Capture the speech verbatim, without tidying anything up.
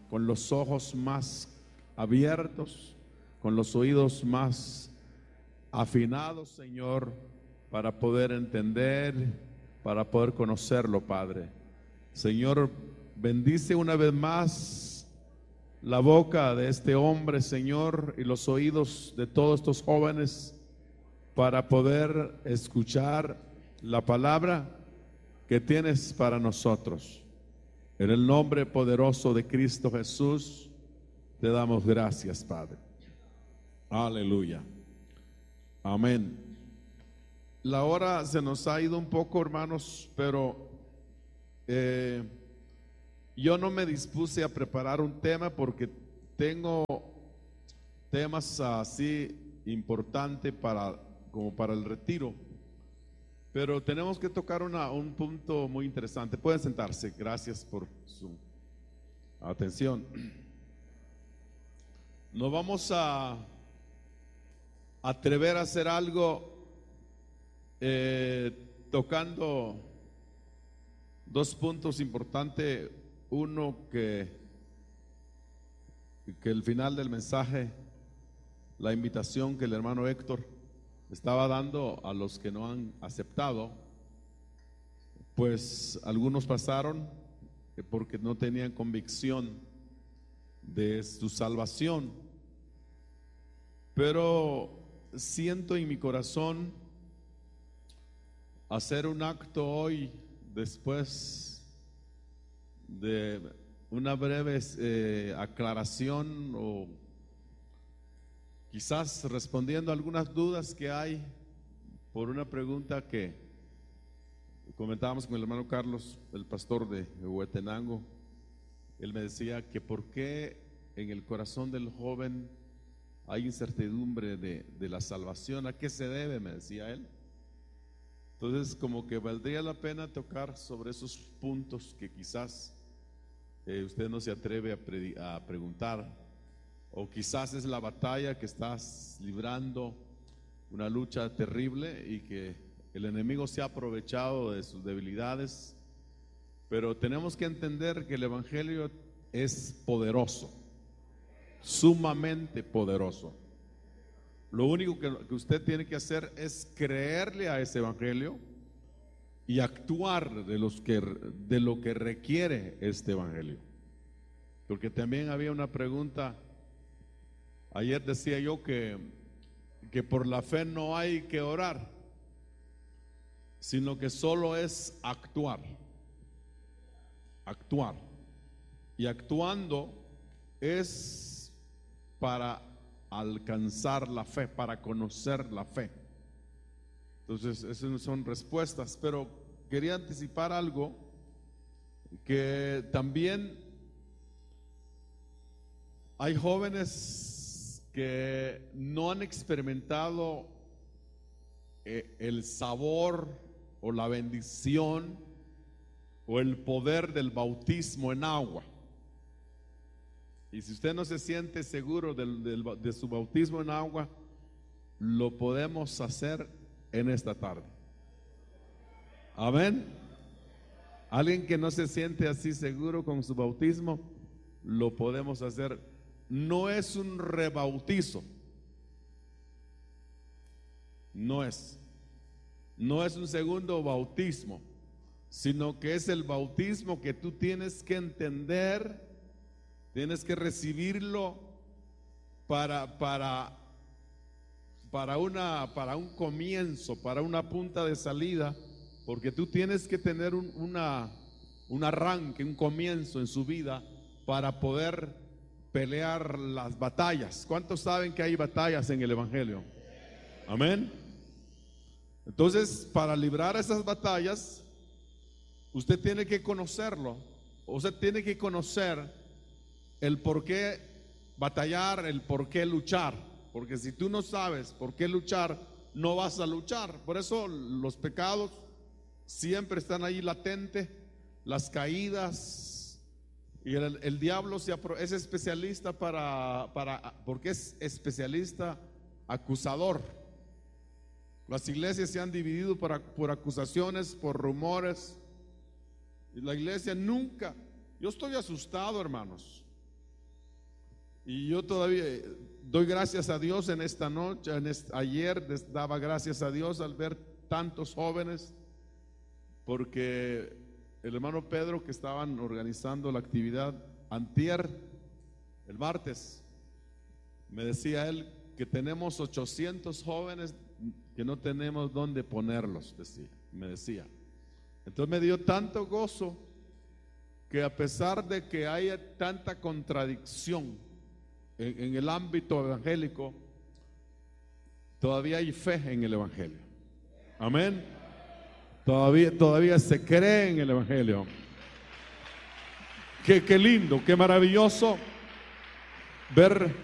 con los ojos más abiertos, con los oídos más afinados, Señor, para poder entender, para poder conocerlo, Padre. Señor, bendice una vez más la boca de este hombre, Señor, y los oídos de todos estos jóvenes para poder escuchar la palabra que tienes para nosotros. En el nombre poderoso de Cristo Jesús, te damos gracias, Padre. Aleluya. Amén. La hora se nos ha ido un poco, hermanos, pero eh, yo no me dispuse a preparar un tema porque tengo temas así importantes para, como para el retiro. Pero tenemos que tocar una, un punto muy interesante. Pueden sentarse, gracias por su atención. Nos vamos a atrever a hacer algo eh, tocando dos puntos importantes. Uno que, que el final del mensaje, la invitación que el hermano Héctor estaba dando a los que no han aceptado, pues algunos pasaron porque no tenían convicción de su salvación, pero siento en mi corazón hacer un acto hoy, después de una breve eh, aclaración o quizás respondiendo a algunas dudas que hay por una pregunta que comentábamos con el hermano Carlos, el pastor de Huetenango. Él me decía que por qué en el corazón del joven hay incertidumbre de, de la salvación. ¿A qué se debe?, me decía él. Entonces, como que valdría la pena tocar sobre esos puntos que quizás eh, usted no se atreve a, pre, a preguntar, o quizás es la batalla que estás librando, una lucha terrible y que el enemigo se ha aprovechado de sus debilidades. Pero tenemos que entender que el evangelio es poderoso, sumamente poderoso. Lo único que, que usted tiene que hacer es creerle a ese evangelio y actuar de, los que, de lo que requiere este evangelio. Porque también había una pregunta. Ayer decía yo que, que por la fe no hay que orar, sino que solo es actuar. Actuar. Y actuando es para alcanzar la fe, para conocer la fe. Entonces, esas son respuestas, pero quería anticipar algo que también hay jóvenes que no han experimentado eh, el sabor o la bendición o el poder del bautismo en agua. Y si usted no se siente seguro del, del, de su bautismo en agua, lo podemos hacer en esta tarde. Amén. Alguien que no se siente así seguro con su bautismo, lo podemos hacer. No es un rebautizo, no es, no es un segundo bautismo, sino que es el bautismo que tú tienes que entender, tienes que recibirlo para, para, para, una, para un comienzo, para una punta de salida, porque tú tienes que tener un, una, un arranque, un comienzo en su vida para poder pelear las batallas. ¿Cuántos saben que hay batallas en el evangelio? Amén. Entonces, para librar esas batallas, usted tiene que conocerlo. Usted tiene que conocer el por qué batallar, el por qué luchar. Porque si tú no sabes por qué luchar, no vas a luchar. Por eso los pecados siempre están ahí latentes, las caídas. Y el, el diablo se apro- es especialista para, para, porque es especialista acusador. Las iglesias se han dividido por, por acusaciones, por rumores. Y la iglesia nunca, yo estoy asustado, hermanos, Y yo todavía doy gracias a Dios en esta noche, en este, ayer daba gracias a Dios al ver tantos jóvenes, porque el hermano Pedro, que estaban organizando la actividad antier, el martes, me decía él que tenemos ochocientos jóvenes que no tenemos dónde ponerlos, decía, me decía. Entonces me dio tanto gozo que, a pesar de que haya tanta contradicción en, en el ámbito evangélico, todavía hay fe en el evangelio. Amén. Todavía, todavía se cree en el evangelio. Qué, qué lindo, qué maravilloso ver